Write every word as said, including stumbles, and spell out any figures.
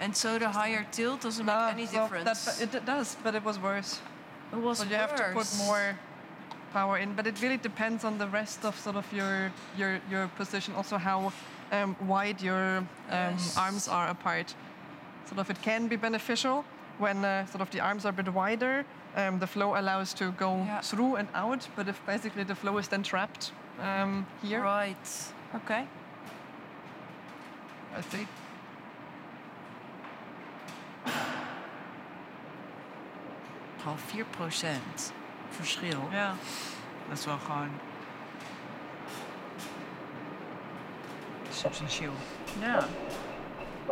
And so the higher tilt doesn't No, make any so difference. That, it, it does, but it was worse. It was So you worse. have to put more power in, but it really depends on the rest of sort of your your your position. Also, how um, wide your um, Yes. arms are apart. Sort of, it can be beneficial when uh, sort of the arms are a bit wider. Um, the flow allows to go Yeah. through and out, but if basically the flow is then trapped um, here, Right. Okay. I see. Al vier procent verschil. Ja. Dat is wel gewoon substantieel. Ja.